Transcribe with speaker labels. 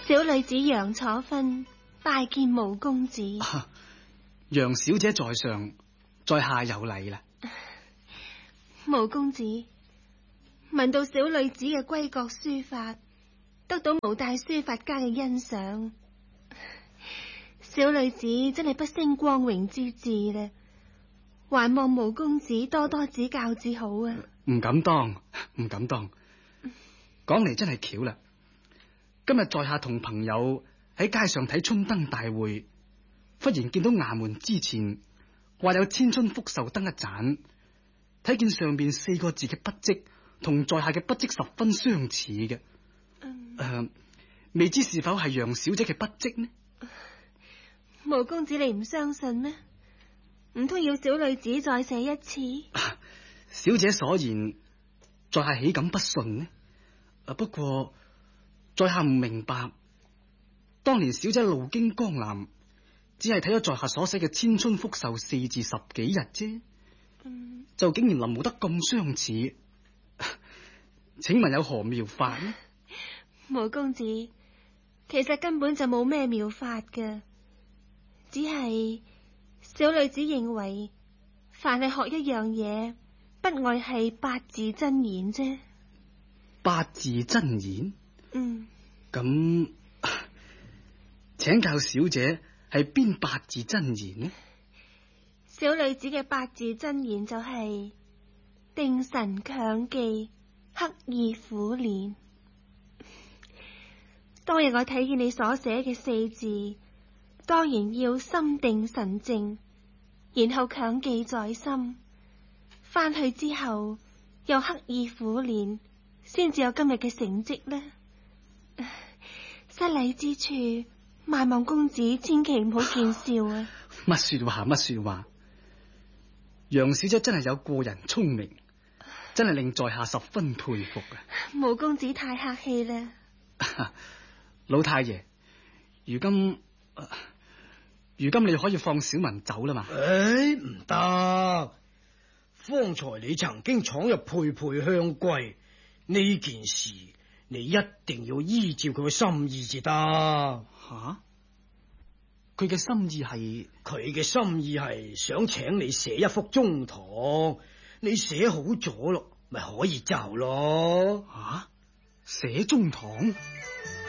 Speaker 1: 小女子楊楚芬拜見毛公子。
Speaker 2: 楊小姐在上，在下有禮啦。
Speaker 1: 毛公子，聞到小女子嘅歸國書法，得到毛大書法家嘅欣賞。小女子真係不勝光榮之至啦，還望毛公子多多指教至好啊！
Speaker 2: 唔敢當，唔敢當。講嚟真係巧啦。今日在下同朋友喺街上睇春燈大會，忽然見到衙門之前話有千春福壽燈一盞，睇見上邊4個字嘅筆跡同在下嘅筆跡十分相似嘅。未知是否係楊小姐嘅筆跡呢？
Speaker 1: 毛公子，你唔相信咩？唔通要小女子再寫一次？
Speaker 2: 小姐所言，在下豈敢不信呢？不過在下唔明白，當年小姐路經江南，只係睇咗在下所寫嘅千春福壽4字10幾日啫，就竟然臨摹得咁相似，請問有何妙法呢？
Speaker 1: 毛公子，其實根本就冇咩妙法嘅，只係小女子認為，凡係學一樣嘢，不外係八字真言啫。
Speaker 2: 八字真言？咁請教小姐係邊八字真言呢？
Speaker 1: 小女子嘅八字真言就係定神強記，刻意苦練。當日我睇見你所寫嘅4字，當然要心定神靜，然後強記在心，翻去之後又刻意苦練，先至有今日嘅成績呢。失禮之處，萬望公子千祈唔好見笑啊！
Speaker 2: 乜說話乜說話？楊小姐真係有過人聰明，真係令在下十分佩服啊！
Speaker 1: 毛公子太客氣啦。
Speaker 2: 老太爺，如今你可以放小民走啦嘛？
Speaker 3: 唔得！方才你曾經闖入佩佩香閨呢件事，你一定要依照佢嘅心意至得。
Speaker 2: 吓？佢嘅心意係？
Speaker 3: 佢嘅心意係想請你寫一幅中堂，你寫好咗咯，咪可以走咯。
Speaker 2: 寫中堂？